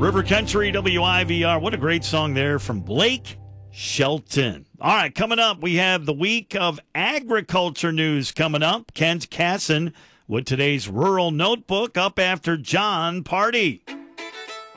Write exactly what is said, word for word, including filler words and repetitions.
River Country, W I V R. What a great song there from Blake Shelton. All right, coming up, we have the week of agriculture news coming up. Kent Casson with today's Rural Notebook up after John Party.